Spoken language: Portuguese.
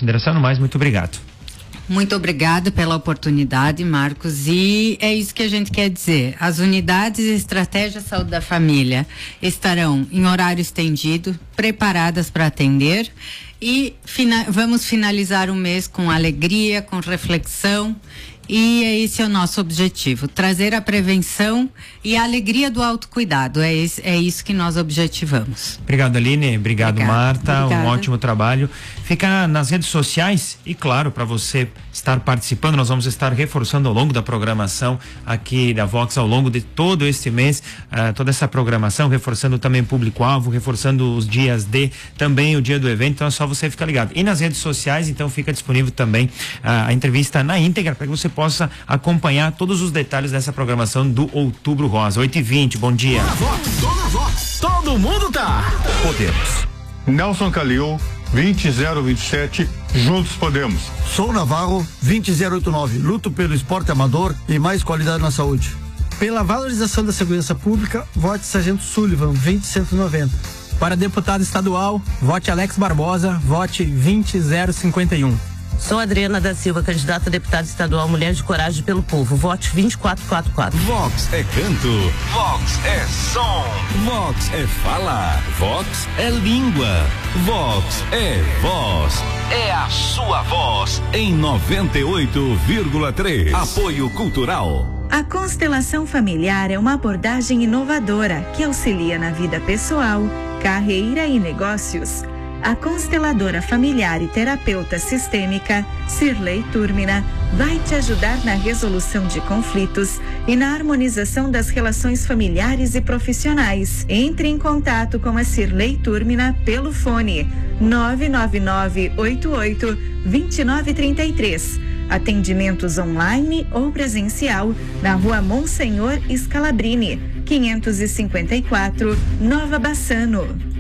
consideração, no mais, muito obrigado. Muito obrigada pela oportunidade, Marcos, e é isso que a gente quer dizer. As unidades e estratégias de saúde da família estarão em horário estendido, preparadas para atender, e vamos finalizar o mês com alegria, com reflexão, e esse é o nosso objetivo, trazer a prevenção e a alegria do autocuidado, é isso que nós objetivamos. Obrigado, Aline, obrigado, Marta, Obrigada. Um ótimo trabalho. Fica nas redes sociais e, claro, para você estar participando, nós vamos estar reforçando ao longo da programação aqui da Vox, ao longo de todo este mês, toda essa programação, reforçando também o público-alvo, reforçando os dias também o dia do evento, então é só você ficar ligado. E nas redes sociais, então, fica disponível também a entrevista na íntegra, para que você possa acompanhar todos os detalhes dessa programação do Outubro Rosa. 8h20, bom dia. Dona Vox, todo mundo tá. Podemos. Nelson Calil, 20027, juntos podemos. Sou Navarro, 20089, luto pelo esporte amador e mais qualidade na saúde. Pela valorização da segurança pública, vote Sargento Sullivan, 20190. Para deputado estadual, vote Alex Barbosa, vote 20051. Sou Adriana da Silva, candidata a deputada estadual Mulher de Coragem pelo Povo. Vote 2444. Vox é canto. Vox é som. Vox é fala. Vox é língua. Vox é voz. É a sua voz em 98,3. Apoio Cultural. A constelação familiar é uma abordagem inovadora que auxilia na vida pessoal, carreira e negócios. A consteladora familiar e terapeuta sistêmica, Cirlei Túrmina, vai te ajudar na resolução de conflitos e na harmonização das relações familiares e profissionais. Entre em contato com a Cirlei Túrmina pelo fone 99988-2933. Atendimentos online ou presencial na Rua Monsenhor Scalabrini, 554, Nova Bassano.